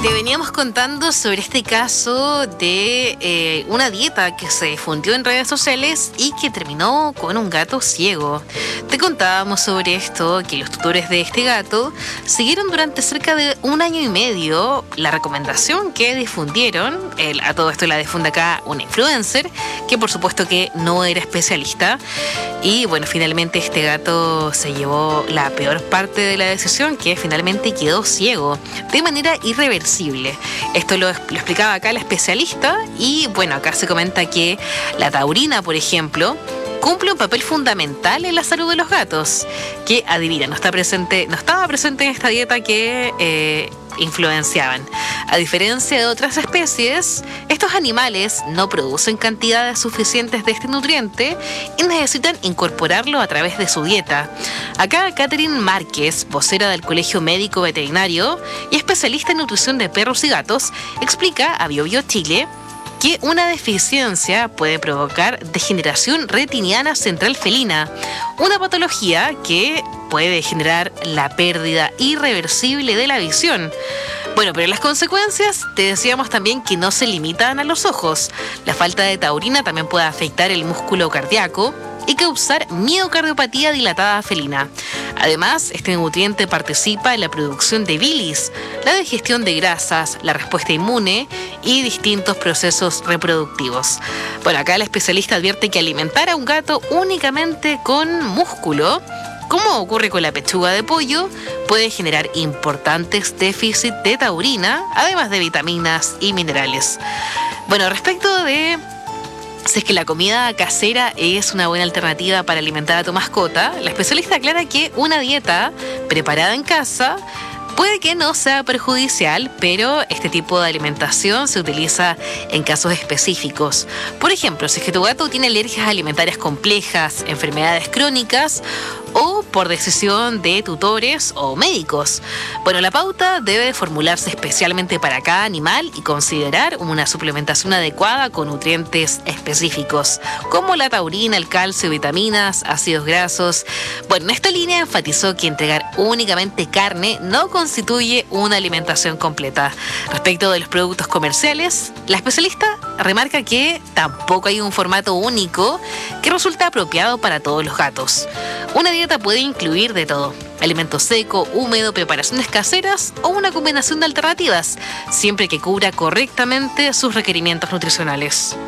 Te veníamos contando sobre este caso de una dieta que se difundió en redes sociales y que terminó con un gato ciego. Te contábamos sobre esto, que los tutores de este gato siguieron durante cerca de 1 año y medio la recomendación que difundieron. A todo esto la difunde acá una influencer, que por supuesto que no era especialista. Y bueno, finalmente este gato se llevó la peor parte de la decisión, que finalmente quedó ciego de manera irreversible. Esto lo explicaba acá la especialista y bueno, acá se comenta que la taurina, por ejemplo, cumple un papel fundamental en la salud de los gatos, que adivina, no estaba presente en esta dieta que influenciaban. A diferencia de otras especies, estos animales no producen cantidades suficientes de este nutriente y necesitan incorporarlo a través de su dieta. Acá Catherine Márquez, vocera del Colegio Médico Veterinario y especialista en nutrición de perros y gatos, explica a BioBio Chile que una deficiencia puede provocar degeneración retiniana central felina, una patología que puede generar la pérdida irreversible de la visión. Bueno, pero las consecuencias, te decíamos también que no se limitan a los ojos. La falta de taurina también puede afectar el músculo cardíaco y causar miocardiopatía dilatada felina. Además, este nutriente participa en la producción de bilis, la digestión de grasas, la respuesta inmune y distintos procesos reproductivos. Bueno, acá la especialista advierte que alimentar a un gato únicamente con músculo, como ocurre con la pechuga de pollo, puede generar importantes déficits de taurina, además de vitaminas y minerales. Bueno, respecto de si es que la comida casera es una buena alternativa para alimentar a tu mascota, la especialista aclara que una dieta preparada en casa puede que no sea perjudicial, pero este tipo de alimentación se utiliza en casos específicos. Por ejemplo, si es que tu gato tiene alergias alimentarias complejas, enfermedades crónicas o por decisión de tutores o médicos. Bueno, la pauta debe formularse especialmente para cada animal y considerar una suplementación adecuada con nutrientes específicos, como la taurina, el calcio, vitaminas, ácidos grasos. Bueno, en esta línea enfatizó que entregar únicamente carne no constituye una alimentación completa. Respecto de los productos comerciales, la especialista remarca que tampoco hay un formato único que resulta apropiado para todos los gatos. Una dieta puede incluir de todo: alimento seco, húmedo, preparaciones caseras o una combinación de alternativas, siempre que cubra correctamente sus requerimientos nutricionales.